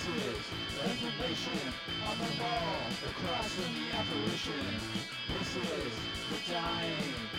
This is information on the wall, across from the apparition. This is the dying